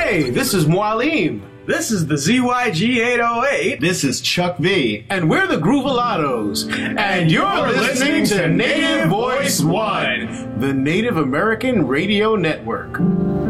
Hey, this is Mualim. This is the ZYG808. This is Chuck V. And we're the Groovalados. And you're listening to Native Voice One, the Native American Radio Network.